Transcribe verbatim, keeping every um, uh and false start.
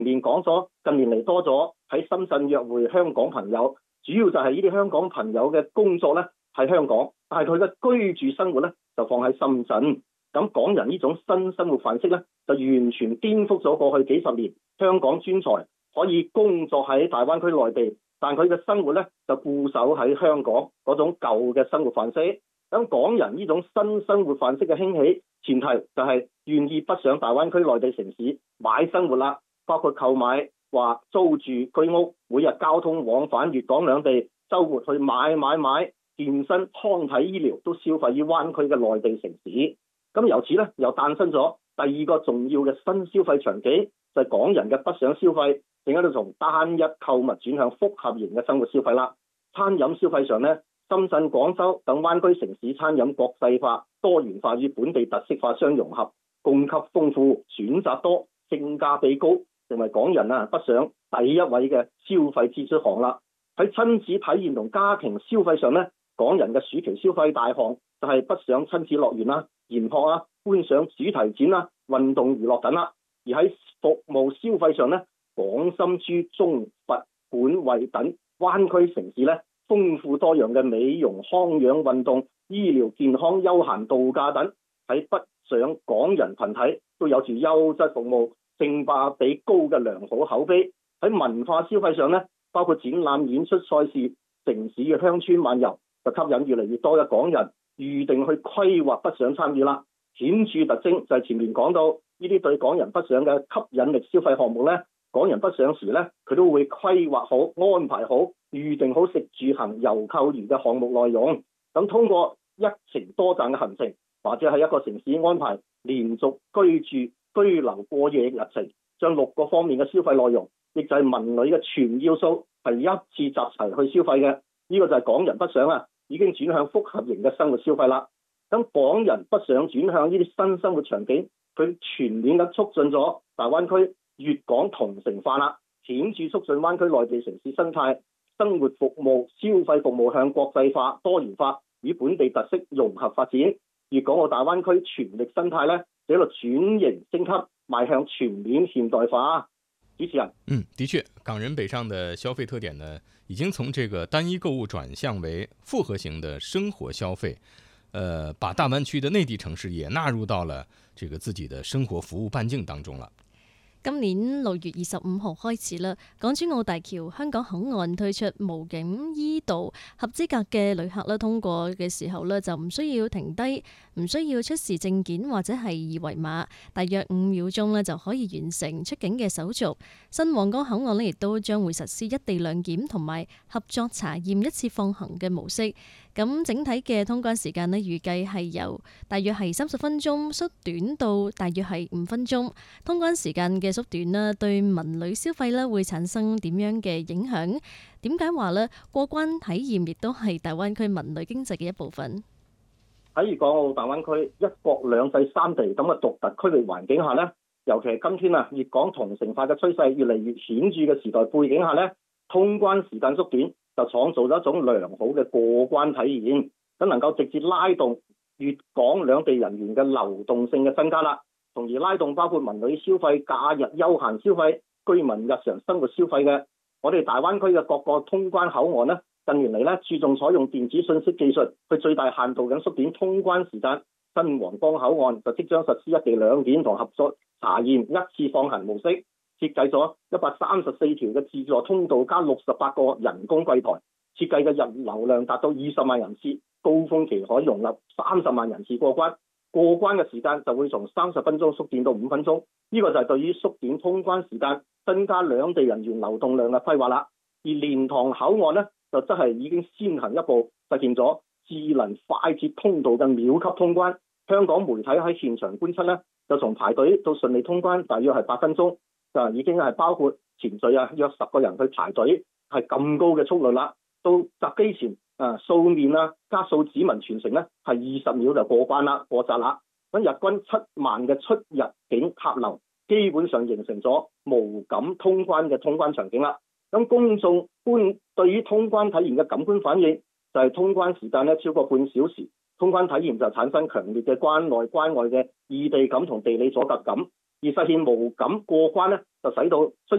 面講咗，近年嚟多咗喺深圳約會香港朋友，主要就係呢啲香港朋友嘅工作咧喺香港，但係佢嘅居住生活咧就放喺深圳。咁港人呢種新生活範式咧，就完全顛覆咗過去幾十年香港專才可以工作喺大灣區內地，但佢嘅生活咧就固守喺香港嗰種舊嘅生活範式。咁港人呢種新生活範式嘅興起，前提就係願意北上大灣區內地城市買生活啦，包括購買或租住居屋，每日交通往返粵港兩地，週末去買買買，健身、康體、醫療都消費於灣區嘅內地城市。咁由此咧，又誕生咗第二個重要嘅新消費場景，就係、是、港人嘅北上消費，正喺度從單一購物轉向複合型嘅生活消費啦。餐飲消費上咧，深圳、廣州等灣區城市餐飲國際化、多元化與本地特色化相融合，供給豐富、選擇多、性價比高，成為港人啊北上第一位嘅消費支出項啦。喺親子體驗同家庭消費上咧，港人嘅暑期消費大項就係北上親子樂園啦、研學啊、觀賞主題展啦、運動娛樂等啦。而喺服務消費上咧，廣深珠中佛莞惠等灣區城市咧，豐富多樣嘅美容、康養、運動、醫療、健康、休閒、度假等，喺北上港人群體都有住優質服務、性價比高嘅良好口碑。喺文化消費上咧，包括展覽、演出、賽事、城市嘅鄉村漫遊，就吸引越嚟越多嘅港人預定去規劃北上參與啦。顯著特徵就係前面講到呢啲對港人北上嘅吸引力消費項目咧，港人北上時咧，佢都會規劃好、安排好、預定好食住行遊購娛嘅項目內容。咁通過一程多站嘅行程，或者喺一個城市安排連續居住、居留過夜日程，將六個方面嘅消費內容，亦就係文旅嘅全要素，係一次集齊去消費嘅。呢、這個就係港人北上啊，已經轉向複合型嘅生活消費啦。咁港人北上轉向呢啲新生活場景，佢全面咁促進咗大灣區粵港同城化啦，顯著促進灣區內地城市生態、生活服務、消費服務向國際化、多元化與本地特色融合發展。粵港澳大灣區全力生態咧，喺度轉型升級，邁向全面現代化。主持人， 嗯，的確，港人北上的消費特點呢，已經從這個單一購物轉向為複合型的生活消費。呃，把大灣區的內地城市也納入到了這個自己的生活服務半徑當中了。 今年六月二十五號開始啦，港珠澳大橋香港口岸推出無檢疫度，合資格嘅旅客咧通過嘅時候咧就唔需要停低，唔需要出示證件或者係二維碼，大約五秒鐘咧就可以完成出境嘅手續。新皇崗口岸咧亦都將會實施一地兩檢同埋合作查驗一次放行嘅模式。咁整體嘅通關時間咧預計係由大約係三十分鐘縮短到大約係五分鐘。通關時間嘅縮短啦，對文旅消費咧會產生點樣嘅影響？點解話咧過關體驗亦都係大灣區文旅經濟嘅一部分？ 喺粵港澳大灣區一國兩制三地咁嘅獨特區域環境下咧，尤其係今天啊粵港同城化嘅趨勢越嚟越顯著嘅時代背景下咧，通關時間縮短就創造咗一種良好嘅過關體驗，咁能夠直接拉動粵港兩地人員嘅流動性嘅增加啦。從而拉動包括文旅消費、假日休閒消費、居民日常生活消費嘅。我哋大灣區嘅各個通關口岸咧，近年嚟咧注重採用電子信息技術，去最大限度咁縮短通關時間。新皇崗口岸就即將實施一地兩檢同合作查驗一次放行模式，設計咗一百三十四條嘅自助通道加六十八個人工櫃台，設計嘅日流量達到二十萬人次，高峰期可容納三十萬人次過關。過關嘅時間就會從三十分鐘縮短到五分鐘，呢、這個就係對於縮短通關時間、增加兩地人員流動量嘅規劃啦。而蓮塘口岸呢，就真係已經先行一步實現咗智能快捷通道嘅秒級通關。香港媒體喺現場觀察呢，就從排隊到順利通關大約係八分鐘，就已經係包括前序啊，約十個人去排隊，係咁高嘅速率啦。到閘機前啊，掃面啦，加掃指紋全程咧，係二十秒就過關啦，過閘啦。咁日均七萬嘅出入境客流，基本上形成咗無感通關嘅通關場景啦。咁公眾觀對於通關體驗嘅感官反應，就係、是、通關時間咧超過半小時，通關體驗就產生強烈嘅關內關外嘅異地感同地理阻隔感，而實現無感過關咧，就使到